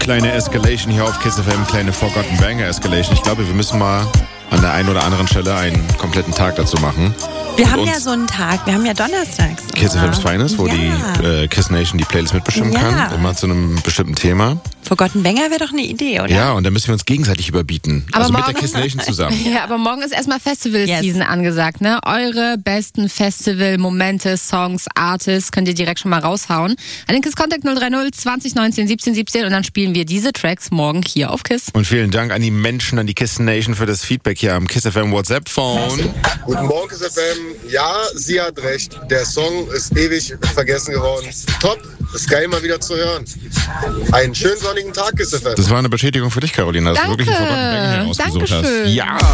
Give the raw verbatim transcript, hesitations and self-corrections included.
Kleine Escalation hier auf Kiss F M, kleine Forgotten Banger Escalation. Ich glaube, wir müssen mal an der einen oder anderen Stelle einen kompletten Tag dazu machen. Wir Und haben ja so einen Tag, wir haben ja donnerstags. Kiss F M's Finest, wo ja. die äh, Kiss Nation die Playlist mitbestimmen ja. kann, immer zu einem bestimmten Thema. Forgotten Banger wäre doch eine Idee, oder? Ja, und dann müssen wir uns gegenseitig überbieten. Aber also morgen, mit der Kiss Nation zusammen. Ja, aber morgen ist erstmal Festival-Season yes. angesagt, ne? Eure besten Festival-Momente, Songs, Artists könnt ihr direkt schon mal raushauen. An den Kiss Contact null drei null zwanzig neunzehn siebzehn siebzehn und dann spielen wir diese Tracks morgen hier auf Kiss. Und vielen Dank an die Menschen, an die Kiss Nation für das Feedback hier am Kiss F M WhatsApp-Phone. Guten Morgen, Kiss F M. Ja, sie hat recht. Der Song ist ewig vergessen geworden. Top, ist geil mal wieder zu hören. Einen schönen sonnigen Tag, Kiss F M. Das war eine Bestätigung für dich, Carolina, dass Danke. du wirklich einen Forgotten Banger hier ausgesucht Dankeschön. hast. Ja.